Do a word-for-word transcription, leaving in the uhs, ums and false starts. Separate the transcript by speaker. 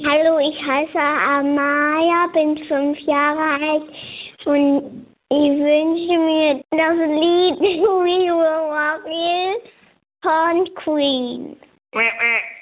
Speaker 1: Hallo, ich heiße Amaya, bin fünf Jahre alt und ich wünsche mir das Lied We Will Rock You von Queen.